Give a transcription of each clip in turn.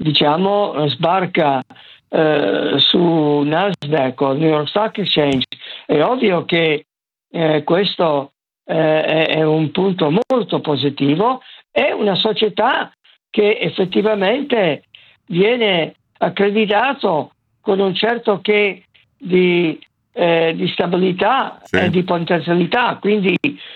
diciamo, sbarca su Nasdaq o New York Stock Exchange, è ovvio che questo è un punto molto positivo. È una società che effettivamente viene accreditato con un certo che di stabilità Sì. e di potenzialità, quindi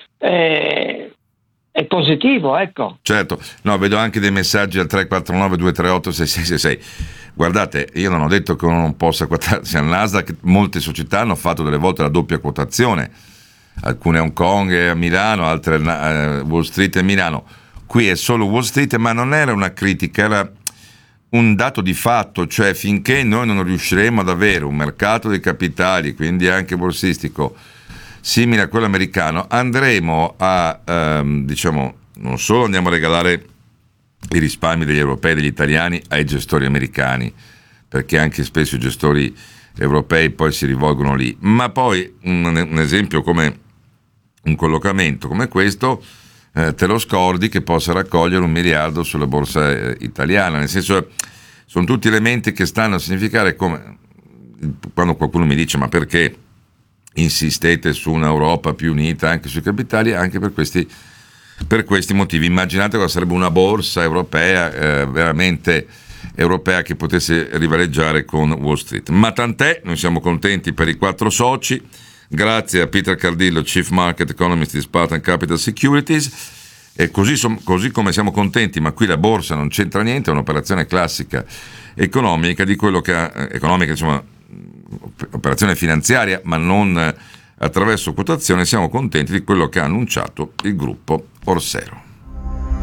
è positivo, ecco. Certo, no, vedo anche dei messaggi al 349-238-6666. Guardate, io non ho detto che uno non possa quotarsi al Nasdaq, molte società hanno fatto delle volte la doppia quotazione, alcune a Hong Kong e a Milano, altre a Wall Street e Milano. Qui è solo Wall Street, ma non era una critica, era un dato di fatto, cioè finché noi non riusciremo ad avere un mercato dei capitali, quindi anche borsistico, simile a quello americano, andremo a, diciamo, non solo andiamo a regalare i risparmi degli europei e degli italiani ai gestori americani, perché anche spesso i gestori europei poi si rivolgono lì, ma poi un esempio come un collocamento come questo, te lo scordi che possa raccogliere 1 miliardo sulla borsa italiana, nel senso sono tutti elementi che stanno a significare, come quando qualcuno mi dice ma perché insistete su un'Europa più unita anche sui capitali, anche per questi motivi. Immaginate cosa sarebbe una borsa europea, veramente europea, che potesse rivaleggiare con Wall Street. Ma tant'è, noi siamo contenti per i 4 soci. Grazie a Peter Cardillo, Chief Market Economist di Spartan Capital Securities. E così come siamo contenti, ma qui la borsa non c'entra niente, è un'operazione classica economica, di quello che economica, insomma, operazione finanziaria, ma non attraverso quotazione. Siamo contenti di quello che ha annunciato il gruppo Orsero.